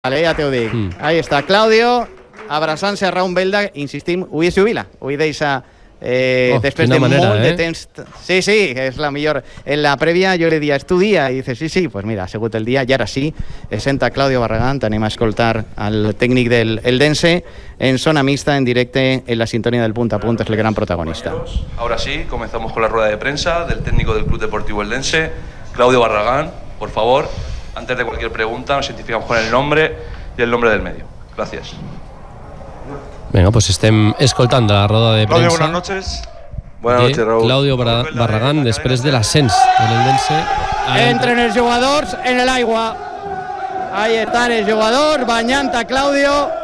Vale, ja t'ho dic. Ahí està Claudio, abraçant-se a Raúl Belda, insistim, avui es jubila. Avui deixa, després de molt de temps... Sí, és la millor. En la prèvia jo li dia, és tu dia, i dice, sí, pues mira, ha sigut el dia, i ara sí, senta Claudio Barragán, anem a escoltar al tècnic del Eldense, en zona mixta, en directe, en la sintonía del punta a punta, es el gran protagonista. Ahora sí, comenzamos con la rueda de prensa del técnico del Club Deportivo Eldense, Claudio Barragán. Por favor, antes de cualquier pregunta, nos identificamos con el nombre y el nombre del medio. Gracias. Venga, pues estem escoltando la roda de prensa. Claudio, buenas noches. Buenas noches, Raúl. Claudio Barragán, després de l'ascens de l'Eldense. Entren els jugadors en l'aigua. Ahí estan els jugadors, banyant a Claudio.